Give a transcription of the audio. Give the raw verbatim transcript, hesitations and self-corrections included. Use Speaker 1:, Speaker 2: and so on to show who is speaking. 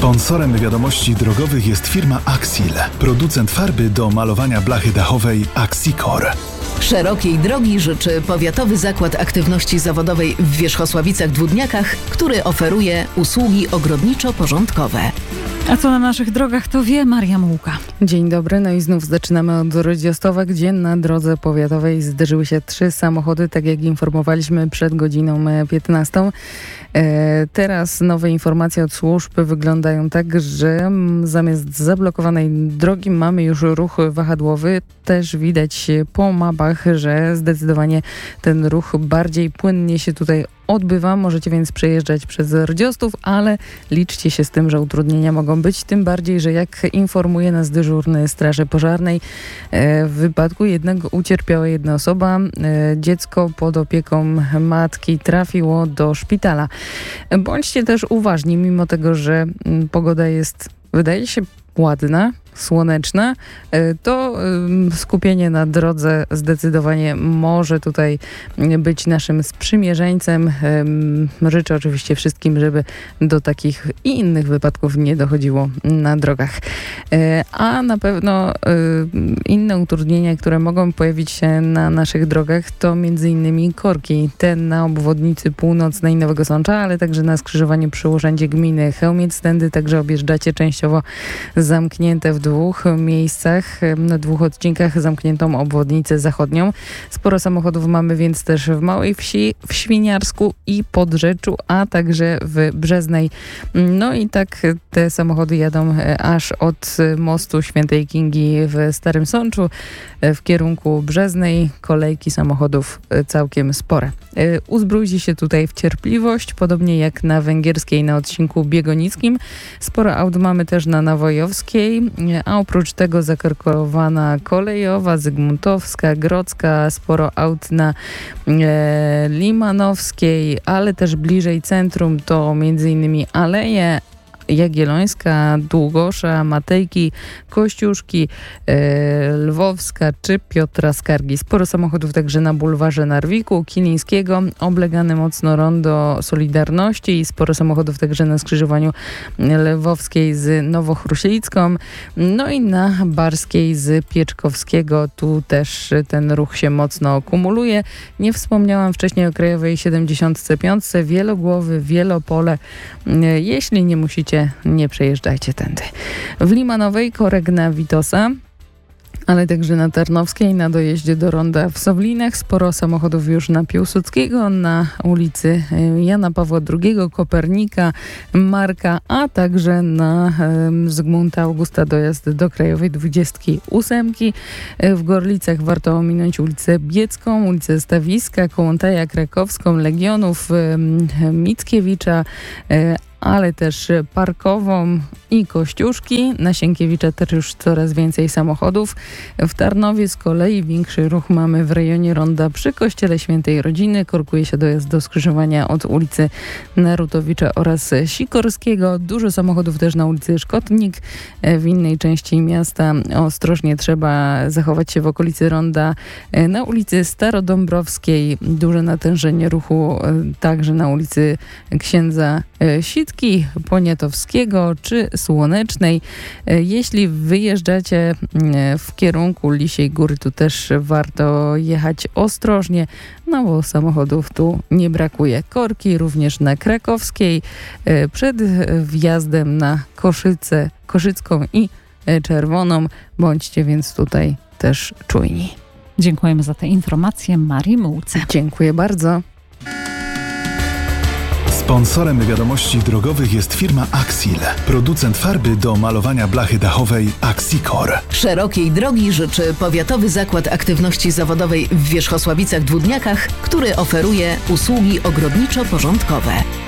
Speaker 1: Sponsorem wiadomości drogowych jest firma Axil, producent farby do malowania blachy dachowej Axicor.
Speaker 2: Szerokiej drogi życzy Powiatowy Zakład Aktywności Zawodowej w Wierzchosławicach-Dwódniakach, który oferuje usługi ogrodniczo-porządkowe.
Speaker 3: A co na naszych drogach, to wie Maria Mułka.
Speaker 4: Dzień dobry, no i znów zaczynamy od Rodziostowa, gdzie na drodze powiatowej zderzyły się trzy samochody, tak jak informowaliśmy przed godziną piętnastą. E, teraz nowe informacje od służb wyglądają tak, że zamiast zablokowanej drogi mamy już ruch wahadłowy. Też widać po mapach, że zdecydowanie ten ruch bardziej płynnie się tutaj odbywa. Możecie więc przejeżdżać przez Rodziostów, ale liczcie się z tym, że utrudnienia mogą być. Tym bardziej, że jak informuje nas dyżurny Straży Pożarnej, w wypadku jednego ucierpiała jedna osoba. Dziecko pod opieką matki trafiło do szpitala. Bądźcie też uważni, mimo tego, że pogoda jest, wydaje się, ładna, słoneczna, to skupienie na drodze zdecydowanie może tutaj być naszym sprzymierzeńcem. Życzę oczywiście wszystkim, żeby do takich i innych wypadków nie dochodziło na drogach. A na pewno inne utrudnienia, które mogą pojawić się na naszych drogach, to między innymi korki. Ten na obwodnicy północnej Nowego Sącza, ale także na skrzyżowaniu przy Urzędzie Gminy Chełmiec-Stędy, także objeżdżacie częściowo zamknięte w dwóch miejscach, na dwóch odcinkach zamkniętą obwodnicę zachodnią. Sporo samochodów mamy więc też w Małej Wsi, w Świniarsku i Podrzeczu, a także w Brzeznej. No i tak te samochody jadą aż od mostu Świętej Kingi w Starym Sączu w kierunku Brzeznej. Kolejki samochodów całkiem spore. Uzbrójcie się tutaj w cierpliwość, podobnie jak na Węgierskiej na odcinku biegonickim. Sporo aut mamy też na Nawojowskiej, a oprócz tego zakorkowana Kolejowa, Zygmuntowska, Grodzka, sporo aut na e, Limanowskiej, ale też bliżej centrum to między innymi Aleje Jagiellońska, Długosza, Matejki, Kościuszki, e, Lwowska czy Piotra Skargi. Sporo samochodów także na bulwarze Narwiku, Kilińskiego, oblegane mocno rondo Solidarności i sporo samochodów także na skrzyżowaniu Lwowskiej z Nowochruślicką, no i na Barskiej z Pieczkowskiego. Tu też ten ruch się mocno kumuluje. Nie wspomniałam wcześniej o Krajowej siedemdziesiąt pięć, Wielogłowy, Wielopole. Jeśli nie musicie, nie przejeżdżajcie tędy. W Limanowej korek na Witosa, ale także na Tarnowskiej, na dojeździe do ronda w Sowlinach. Sporo samochodów już na Piłsudskiego, na ulicy Jana Pawła drugiego, Kopernika, Marka, a także na um, Zygmunta Augusta dojazd do Krajowej dwudziestki ósemki. W Gorlicach warto ominąć ulicę Biecką, ulicę Stawiska, Kołątaja Krakowską, Legionów, um, Mickiewicza, um, ale też Parkową i Kościuszki. Na Sienkiewicza też już coraz więcej samochodów. W Tarnowie z kolei większy ruch mamy w rejonie ronda przy Kościele Świętej Rodziny. Korkuje się dojazd do skrzyżowania od ulicy Narutowicza oraz Sikorskiego. Dużo samochodów też na ulicy Szkotnik. W innej części miasta ostrożnie trzeba zachować się w okolicy ronda na ulicy Starodąbrowskiej. Duże natężenie ruchu także na ulicy Księdza Sitki, Poniatowskiego czy Słonecznej. Jeśli wyjeżdżacie w kierunku Lisiej Góry, tu też warto jechać ostrożnie, no bo samochodów tu nie brakuje. Korki również na Krakowskiej, przed wjazdem na Koszyce, Koszycką i Czerwoną. Bądźcie więc tutaj też czujni.
Speaker 3: Dziękujemy za te informacje Marii Mułce.
Speaker 4: Dziękuję bardzo.
Speaker 1: Sponsorem wiadomości drogowych jest firma Axil, producent farby do malowania blachy dachowej Axicor.
Speaker 2: Szerokiej drogi życzy Powiatowy Zakład Aktywności Zawodowej w Wierzchosławicach-Dwódniakach, który oferuje usługi ogrodniczo-porządkowe.